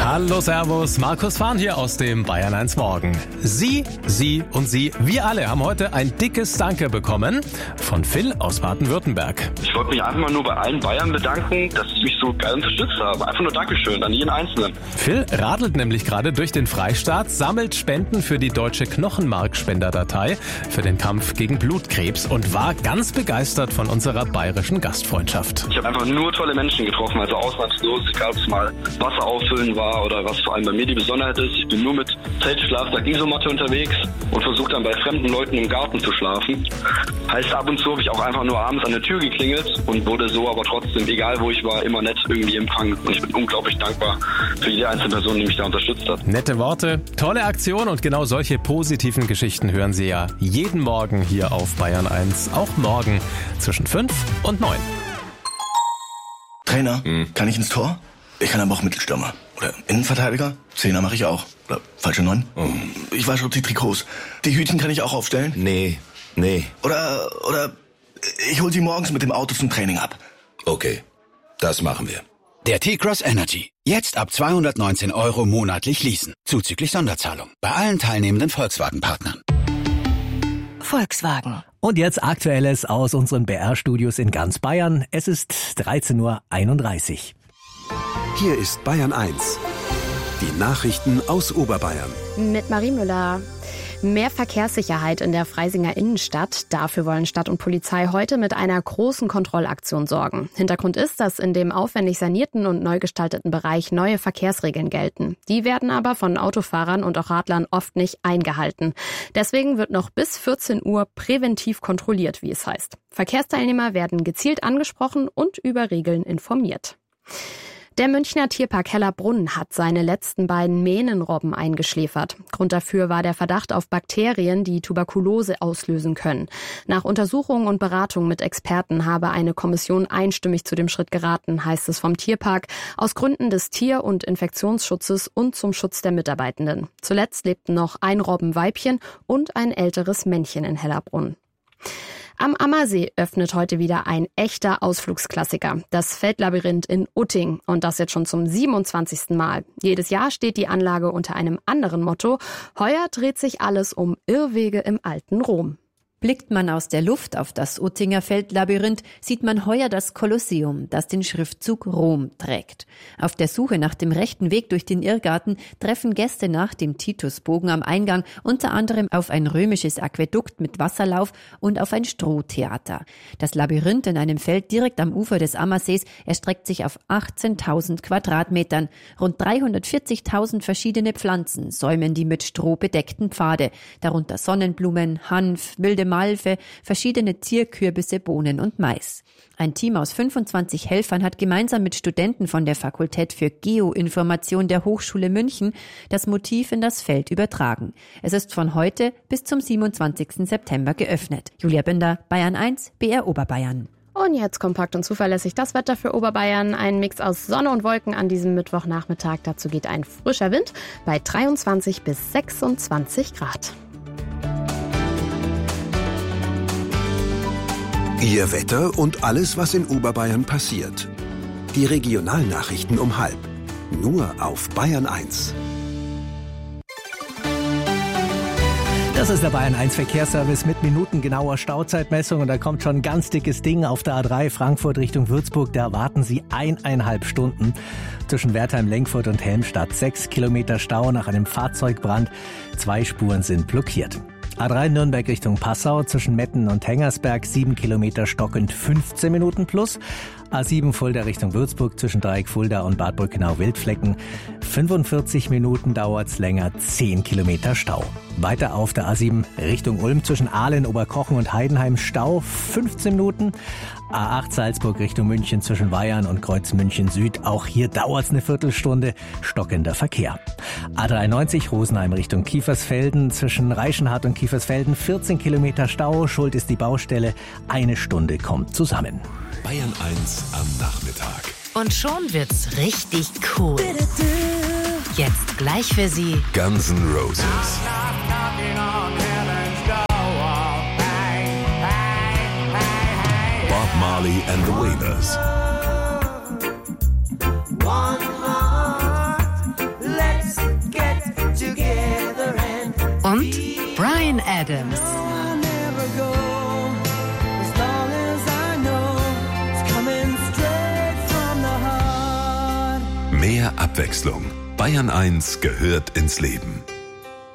Hallo, servus, Markus Fahn hier aus dem Bayern 1 Morgen. Sie und Sie, wir alle haben heute ein dickes Danke bekommen von Phil aus Baden-Württemberg. Ich wollte mich einfach mal nur bei allen Bayern bedanken, dass sie mich so geil unterstützt haben. Einfach nur Dankeschön an jeden Einzelnen. Phil radelt nämlich gerade durch den Freistaat, sammelt Spenden für die deutsche Knochenmarkspenderdatei für den Kampf gegen Blutkrebs und war ganz begeistert von unserer bayerischen Gastfreundschaft. Ich habe einfach nur tolle Menschen getroffen, also ausnahmslos, egal ob es mal Wasser auffüllen war oder was vor allem bei mir die Besonderheit ist. Ich bin nur mit Zeltschlafsack, Isomatte unterwegs und versuche dann bei fremden Leuten im Garten zu schlafen. Heißt, ab und zu habe ich auch einfach nur abends an der Tür geklingelt und wurde so aber trotzdem, egal wo ich war, immer nett irgendwie empfangen. Und ich bin unglaublich dankbar für jede einzelne Person, die mich da unterstützt hat. Nette Worte, tolle Aktion und genau solche positiven Geschichten hören Sie ja jeden Morgen hier auf Bayern 1. Auch morgen zwischen 5 und 9. Trainer, kann ich ins Tor? Ich kann aber auch Mittelstürmer. Oder Innenverteidiger? Zehner mache ich auch. Oder falsche 9? Ich wasche die Trikots. Die Hütchen kann ich auch aufstellen? Nee. Oder ich hol sie morgens mit dem Auto zum Training ab. Okay, das machen wir. Der T-Cross Energy. Jetzt ab 219 € monatlich leasen. Zuzüglich Sonderzahlung. Bei allen teilnehmenden Volkswagen-Partnern. Volkswagen. Und jetzt Aktuelles aus unseren BR-Studios in ganz Bayern. Es ist 13:31 Uhr. Hier ist Bayern 1. Die Nachrichten aus Oberbayern. Mit Marie Müller. Mehr Verkehrssicherheit in der Freisinger Innenstadt. Dafür wollen Stadt und Polizei heute mit einer großen Kontrollaktion sorgen. Hintergrund ist, dass in dem aufwendig sanierten und neu gestalteten Bereich neue Verkehrsregeln gelten. Die werden aber von Autofahrern und auch Radlern oft nicht eingehalten. Deswegen wird noch bis 14 Uhr präventiv kontrolliert, wie es heißt. Verkehrsteilnehmer werden gezielt angesprochen und über Regeln informiert. Der Münchner Tierpark Hellerbrunn hat seine letzten beiden Mähnenrobben eingeschläfert. Grund dafür war der Verdacht auf Bakterien, die Tuberkulose auslösen können. Nach Untersuchungen und Beratung mit Experten habe eine Kommission einstimmig zu dem Schritt geraten, heißt es vom Tierpark, aus Gründen des Tier- und Infektionsschutzes und zum Schutz der Mitarbeitenden. Zuletzt lebten noch ein Robbenweibchen und ein älteres Männchen in Hellerbrunn. Am Ammersee öffnet heute wieder ein echter Ausflugsklassiker, das Feldlabyrinth in Utting, und das jetzt schon zum 27. Mal. Jedes Jahr steht die Anlage unter einem anderen Motto. Heuer dreht sich alles um Irrwege im alten Rom. Blickt man aus der Luft auf das Uttinger Feldlabyrinth, sieht man heuer das Kolosseum, das den Schriftzug Rom trägt. Auf der Suche nach dem rechten Weg durch den Irrgarten treffen Gäste nach dem Titusbogen am Eingang unter anderem auf ein römisches Aquädukt mit Wasserlauf und auf ein Strohtheater. Das Labyrinth in einem Feld direkt am Ufer des Ammersees erstreckt sich auf 18.000 Quadratmetern. Rund 340.000 verschiedene Pflanzen säumen die mit Stroh bedeckten Pfade, darunter Sonnenblumen, Hanf, wilde Malve, verschiedene Zierkürbisse, Bohnen und Mais. Ein Team aus 25 Helfern hat gemeinsam mit Studenten von der Fakultät für Geoinformation der Hochschule München das Motiv in das Feld übertragen. Es ist von heute bis zum 27. September geöffnet. Julia Binder, Bayern 1, BR Oberbayern. Und jetzt kompakt und zuverlässig das Wetter für Oberbayern. Ein Mix aus Sonne und Wolken an diesem Mittwochnachmittag. Dazu geht ein frischer Wind bei 23 bis 26 Grad. Ihr Wetter und alles, was in Oberbayern passiert. Die Regionalnachrichten um 12:30. Nur auf Bayern 1. Das ist der Bayern 1 Verkehrsservice mit minutengenauer Stauzeitmessung und da kommt schon ein ganz dickes Ding auf der A3 Frankfurt Richtung Würzburg. Da warten Sie 1,5 Stunden. Zwischen Wertheim, Lenkfurt und Helmstadt 6 Kilometer Stau nach einem Fahrzeugbrand. 2 Spuren sind blockiert. A3 Nürnberg Richtung Passau zwischen Metten und Hengersberg 7 Kilometer stockend 15 Minuten plus. A7 Fulda Richtung Würzburg zwischen Dreieck Fulda und Bad Brückenau-Wildflecken 45 Minuten dauert's länger, 10 Kilometer Stau. Weiter auf der A7 Richtung Ulm zwischen Aalen, Oberkochen und Heidenheim Stau 15 Minuten. A8 Salzburg Richtung München zwischen Weyarn und Kreuz München Süd. Auch hier dauert's eine Viertelstunde, stockender Verkehr. A93 Rosenheim Richtung Kiefersfelden zwischen Reichenhart und Kiefersfelden 14 Kilometer Stau. Schuld ist die Baustelle. 1 Stunde kommt zusammen. Bayern 1 am Nachmittag. Und schon wird's richtig cool. Jetzt gleich für Sie Guns N' Roses. Bob Marley and the Wailers. und Bryan Adams. Mehr Abwechslung. Bayern 1 gehört ins Leben.